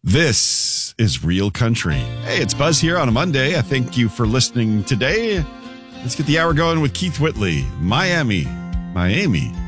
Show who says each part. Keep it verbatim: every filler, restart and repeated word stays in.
Speaker 1: This is Real Country. Hey, it's Buzz here on a Monday. I thank you for listening today. Let's get the hour going with Keith Whitley, Miami, Miami.